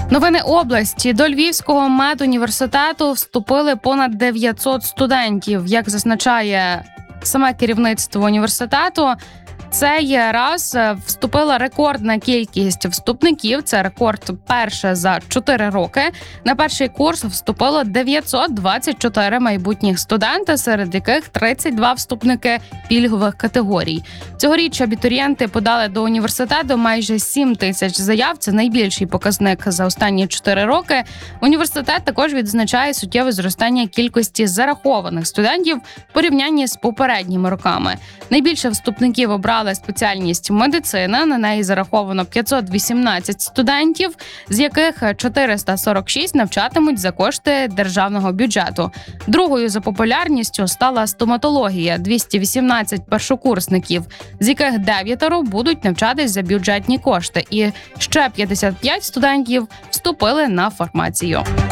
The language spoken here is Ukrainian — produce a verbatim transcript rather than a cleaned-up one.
Новини області. До Львівського медуніверситету вступили понад дев'ятсот студентів. Як зазначає саме керівництво університету, цей раз вступила рекордна кількість вступників. Це рекорд перше за чотири роки. На перший курс вступило дев'ятсот двадцять чотири майбутніх студенти, серед яких тридцять два вступники пільгових категорій. Цьогоріч абітурієнти подали до університету майже сім тисяч заяв. Це найбільший показник за останні чотири роки. Університет також відзначає суттєве зростання кількості зарахованих студентів в порівнянні з попередніми роками. Найбільше вступників обрали спеціальність медицина. На неї зараховано п'ятсот вісімнадцять студентів, з яких чотириста сорок шість навчатимуть за кошти державного бюджету. Другою за популярністю стала стоматологія – двісті вісімнадцять першокурсників, з яких дев'ятеро будуть навчатись за бюджетні кошти. І ще п'ятдесят п'ять студентів вступили на фармацію.